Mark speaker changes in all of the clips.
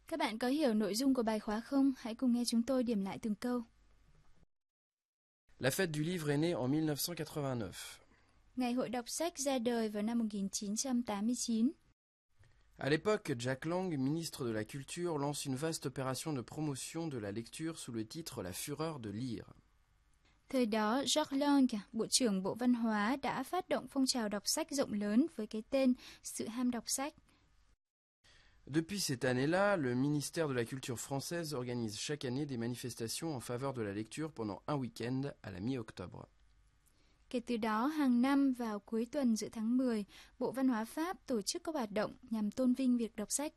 Speaker 1: Các bạn có hiểu nội dung của bài khóa không? Hãy cùng nghe chúng tôi điểm lại từng câu.
Speaker 2: La fête du livre est née en 1989.
Speaker 1: Ngày hội đọc sách ra đời vào năm 1989.
Speaker 2: À l'époque, Jack Lang, ministre de la Culture, lance une vaste opération de promotion de la lecture sous le titre La fureur de lire.
Speaker 1: Thời đó, Jacques Lang, Bộ trưởng Bộ Văn hóa, đã phát động phong trào đọc sách rộng lớn với cái tên Sự ham đọc sách.
Speaker 2: Depuis cette année-là, le ministère de la Culture française organise chaque année des manifestations en faveur de la lecture pendant un week-end à la mi-octobre.
Speaker 1: Kể từ đó, hàng năm vào cuối tuần giữa tháng 10, Bộ Văn hóa Pháp tổ chức các hoạt động nhằm tôn vinh việc đọc sách.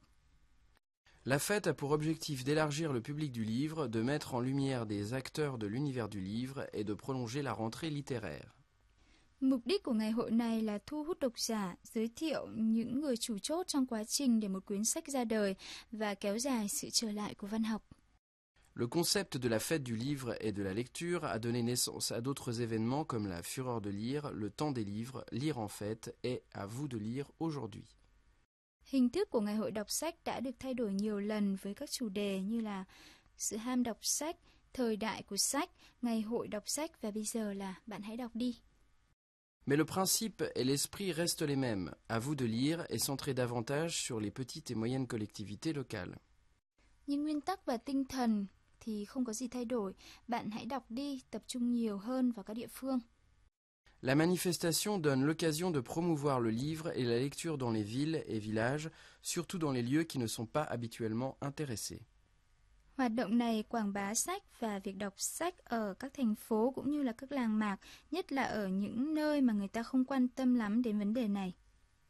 Speaker 2: La fête a pour objectif d'élargir le public du livre, de mettre en lumière des acteurs de l'univers du livre et de prolonger la rentrée littéraire.
Speaker 1: Mục đích của ngày hội này là thu hút độc giả, giới thiệu những người chủ chốt trong quá trình để một quyển sách ra đời và kéo dài sự trở lại của văn học.
Speaker 2: Le concept de la fête du livre et de la lecture a donné naissance à d'autres événements comme la fureur de lire, le temps des livres, lire en fête et à vous de lire aujourd'hui.
Speaker 1: Hình thức của ngày hội đọc sách đã được thay đổi nhiều lần với các chủ đề như là sự ham đọc sách, thời đại của sách, ngày hội đọc sách và bây giờ là bạn hãy đọc đi.
Speaker 2: Mais le principe et l'esprit restent les mêmes, à vous de lire et centré davantage sur les petites et moyennes collectivités locales.
Speaker 1: Nhưng nguyên tắc và tinh thần thì không có gì thay đổi, bạn hãy đọc đi, tập trung nhiều hơn vào các địa phương.
Speaker 2: La manifestation donne l'occasion de promouvoir le livre et la lecture dans les villes et villages, surtout dans les lieux qui ne sont pas habituellement intéressés.
Speaker 1: Hoạt động này quảng bá sách và việc đọc sách ở các thành phố cũng như là các làng mạc, nhất là ở những nơi mà người ta không quan tâm lắm đến vấn đề này.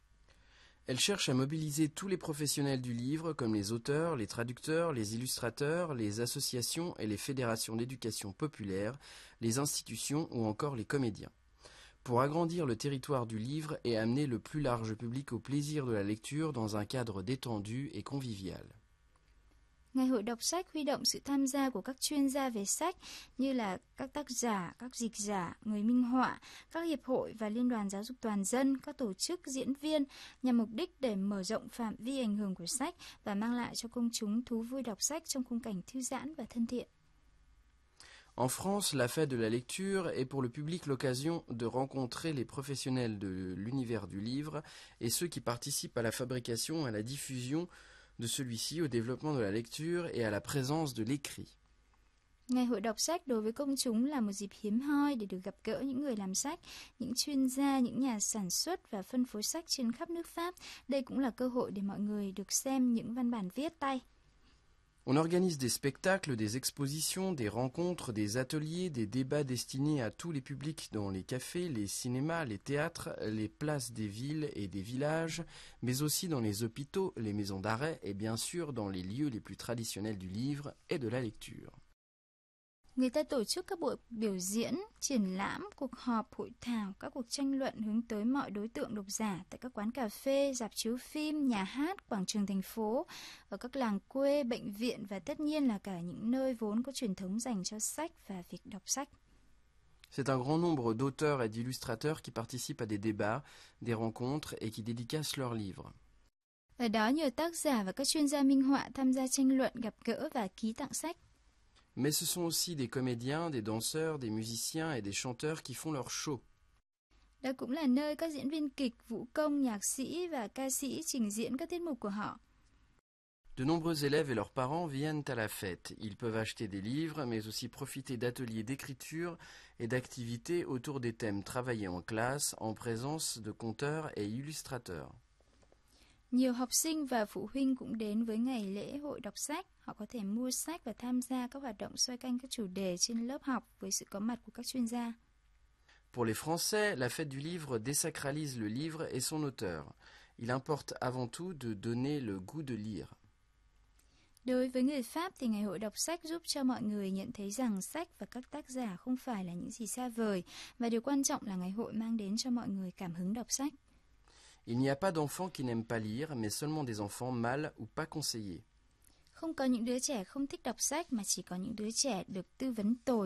Speaker 2: Elle cherche à mobiliser tous les professionnels du livre comme les auteurs, les traducteurs, les illustrateurs, les associations et les fédérations d'éducation populaire, les institutions ou encore les comédiens, pour agrandir le territoire du livre et amener le plus large public au plaisir de la lecture dans un cadre détendu et convivial.
Speaker 1: Ngày hội đọc sách huy động sự tham gia của các chuyên gia về sách như là các tác giả, các dịch giả, người minh họa, các hiệp hội và liên đoàn giáo dục toàn dân, các tổ chức diễn viên nhằm mục đích để mở rộng phạm vi ảnh hưởng của sách và mang lại cho công chúng thú vui đọc sách trong khung cảnh thư giãn và thân thiện.
Speaker 2: En France, la fête de la lecture est pour le public l'occasion de rencontrer les professionnels de l'univers du livre et ceux qui participent à la fabrication et à la diffusion de celui-ci, au développement de la lecture et à la présence de l'écrit.
Speaker 1: Ngày hội đọc sách đối với công chúng là một dịp hiếm hoi để được gặp gỡ những người làm sách, những chuyên gia, những nhà sản xuất và phân phối sách trên khắp nước Pháp. Đây cũng là cơ hội để mọi người được xem những văn bản viết tay.
Speaker 2: On organise des spectacles, des expositions, des rencontres, des ateliers, des débats destinés à tous les publics dans les cafés, les cinémas, les théâtres, les places des villes et des villages, mais aussi dans les hôpitaux, les maisons d'arrêt et bien sûr dans les lieux les plus traditionnels du livre et de la lecture.
Speaker 1: Người ta tổ chức các buổi biểu diễn, triển lãm, cuộc họp, hội thảo, các cuộc tranh luận hướng tới mọi đối tượng độc giả tại các quán cà phê, rạp chiếu phim, nhà hát, quảng trường thành phố, ở các làng quê, bệnh viện và tất nhiên là cả những nơi vốn có truyền thống dành cho sách và việc đọc sách.
Speaker 2: C'est un grand nombre d'auteurs et d'illustrateurs qui participent à des débats, des rencontres et qui dédicacent leurs livres.
Speaker 1: Ở đó nhiều tác giả và các chuyên gia minh họa tham gia tranh luận, gặp gỡ và ký tặng sách.
Speaker 2: Mais ce sont aussi des comédiens, des danseurs, des musiciens et des chanteurs qui font leur show.
Speaker 1: Đó cũng là nơi các diễn viên kịch, vũ công, nhạc sĩ và ca sĩ trình diễn các tiết mục của họ.
Speaker 2: De nombreux élèves et leurs parents viennent à la fête. Ils peuvent acheter des livres, mais aussi profiter d'ateliers d'écriture et d'activités autour des thèmes travaillés en classe, en présence de conteurs et illustrateurs.
Speaker 1: Nhiều học sinh và phụ huynh cũng đến với ngày lễ hội đọc sách. Họ có thể mua sách và tham gia các hoạt động xoay quanh các chủ đề trên lớp học với sự có mặt của các chuyên gia.
Speaker 2: Pour les Français, la fête du livre désacralise le livre et son auteur. Il importe avant tout de donner le goût de lire.
Speaker 1: Đối với người Pháp thì ngày hội đọc sách giúp cho mọi người nhận thấy rằng sách và các tác giả không phải là những gì xa vời và điều quan trọng là ngày hội mang đến cho mọi người cảm hứng đọc sách.
Speaker 2: Il n'y a pas d'enfants qui n'aiment pas lire, mais seulement des enfants mal ou pas conseillés.
Speaker 1: Không có những đứa trẻ không thích đọc sách mà chỉ có những đứa trẻ được tư vấn tồi